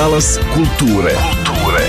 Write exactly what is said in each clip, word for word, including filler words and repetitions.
Talas kulture. Kulture.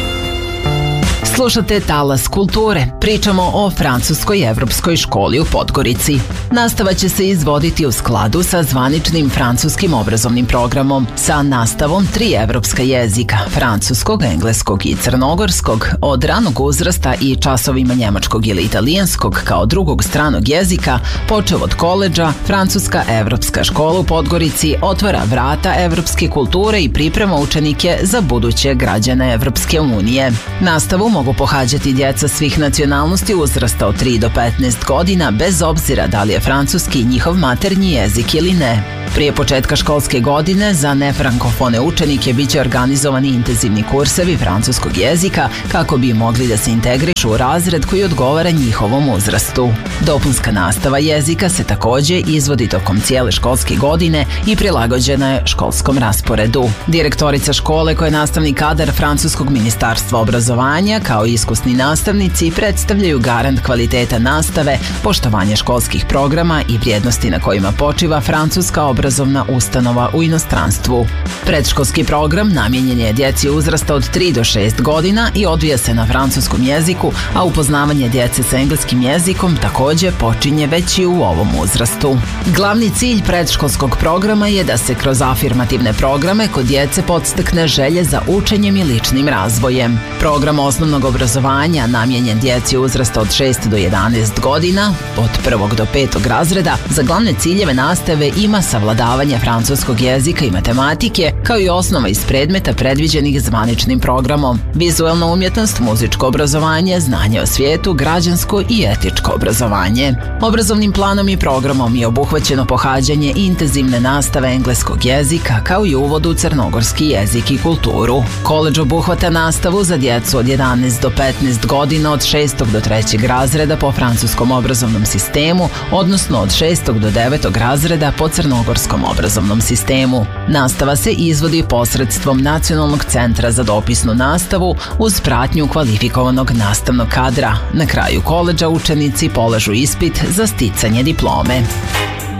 Slušate Talas kulture. Pričamo o francuskoj evropskoj školi u Podgorici. Nastava će se izvoditi u skladu sa zvaničnim francuskim obrazovnim programom, sa nastavom tri evropska jezika, francuskog, engleskog i crnogorskog, od ranog uzrasta i časovima njemačkog ili italijanskog kao drugog stranog jezika, počev od koledža. Francuska evropska škola u Podgorici otvara vrata evropske kulture i priprema učenike za buduće građane Evropske unije. Nastavu mogu pohađati djeca svih nacionalnosti uzrasta od tri do petnaest godina, bez obzira da li je francuski njihov maternji jezik ili ne. Prije početka školske godine za nefrankofone učenike biće organizovani intenzivni kursevi francuskog jezika kako bi mogli da se integrišu u razred koji odgovara njihovom uzrastu. Dopunska nastava jezika se takođe izvodi tokom cijele školske godine i prilagođena je školskom rasporedu. Direktorica škole, koja je nastavni kadar francuskog ministarstva obrazovanja, kao i iskusni nastavnici, predstavljaju garant kvaliteta nastave, poštovanje školskih programa i vrijednosti na kojima počiva francuska obrazovna ustanova u inostranstvu. Predškolski program namijenjen je djeci uzrasta od tri do šest godina i odvija se na francuskom jeziku, a upoznavanje djece sa engleskim jezikom takođe počinje već i u ovom uzrastu. Glavni cilj predškolskog programa je da se kroz afirmativne programe kod djece podstakne želje za učenjem i ličnim razvojem. Program osnovnog obrazovanja namijenjen djeci uzrasta od šest do jedanaest godina, od prvog do petog razreda, za glavne ciljeve nastave ima savladavanje francuskog jezika i matematike, kao i osnova iz predmeta predviđenih zvaničnim programom, vizuelna umjetnost, muzičko obrazovanje, znanje o svijetu, građansko i etičko obrazovanje. Obrazovnim planom i programom je obuhvaćeno pohađanje intenzivne nastave engleskog jezika, kao i uvod u crnogorski jezik i kulturu. Koledž obuhvata nastavu za djecu od jedanaest do petnaest godina od šestog do trećeg razreda po francuskom obrazovnom sistemu, odnosno od šestog do devetog razreda po crnogorskom obrazovnom sistemu. Nastava se izvodi posredstvom Nacionalnog centra za dopisnu nastavu uz pratnju kvalifikovanog nastavnog kadra. Na kraju koledža učenici polažu ispit za sticanje diplome.